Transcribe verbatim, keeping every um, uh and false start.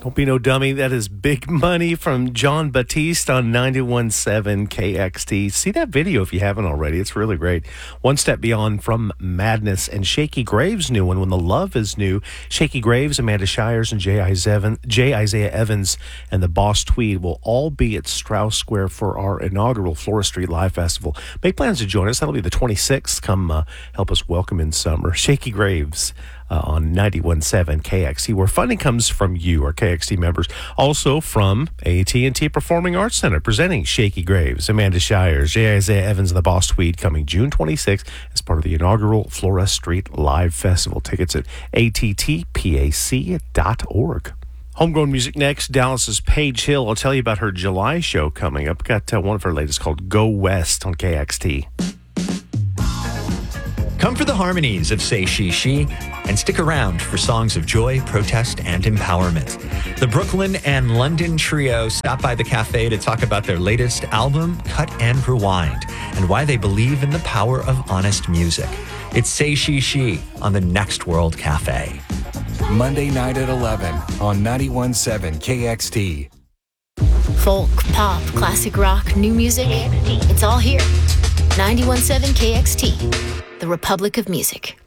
Don't be no dummy. That is Big Money from John Batiste on ninety-one point seven K X T. See that video if you haven't already. It's really great. One Step Beyond from Madness and Shaky Graves' new one, When the Love is New. Shaky Graves, Amanda Shires, and J. Isaiah Evans and the Boss Tweed will all be at Strauss Square for our inaugural Flora Street Live Festival. Make plans to join us. That'll be the twenty-sixth. Come uh, help us welcome in summer. Shaky Graves. Uh, on ninety-one point seven K X T, where funding comes from you, our K X T members. Also from A T and T Performing Arts Center, presenting Shaky Graves, Amanda Shires, J. Isaiah Evans, and the Boss Tweed, coming June twenty-sixth as part of the inaugural Flora Street Live Festival. Tickets at A T T P A C dot org. Homegrown music next. Dallas's Paige Hill. I'll tell you about her July show coming up. Got uh, one of her latest called Go West on K X T. Come for the harmonies of Say She She and stick around for songs of joy, protest, and empowerment. The Brooklyn and London trio stop by the cafe to talk about their latest album, Cut and Rewind, and why they believe in the power of honest music. It's Say She She on the Next World Cafe. Monday night at eleven on ninety-one point seven K X T. Folk, pop, classic rock, new music, it's all here. ninety-one point seven K X T, the Republic of Music.